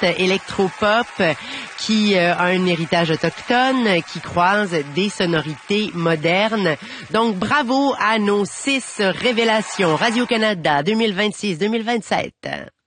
électropop qui a un héritage autochtone, qui croise des sonorités modernes. Donc, bravo à nos 6 révélations Radio-Canada 2026-2027.